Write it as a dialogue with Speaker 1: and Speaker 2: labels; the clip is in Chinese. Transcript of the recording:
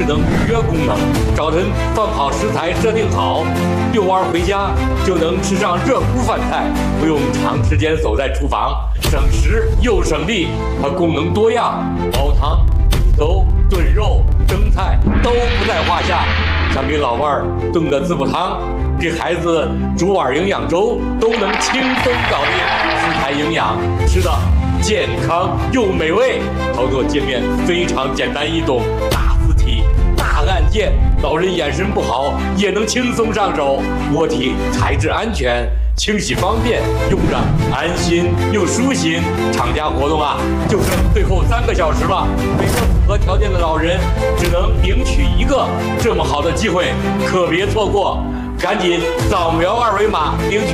Speaker 1: 能预约功能，早晨饭跑食材设定好，遛弯回家就能吃上热乎饭菜，不用长时间守在厨房，省时又省力。它功能多样，煲汤、煮粥、炖肉、蒸菜都不在话下。想给老伴儿炖个滋补汤，给孩子煮碗营养粥，都能轻松搞定。食材营养，吃的健康又美味，操作界面非常简单易懂，大字体大按键，老人眼神不好也能轻松上手。窝体材质安全，清洗方便，用着安心又舒心。厂家活动啊，就剩最后3个小时了，每个符合条件的老人只能领取1个，这么好的机会可别错过，赶紧扫描2维码领取。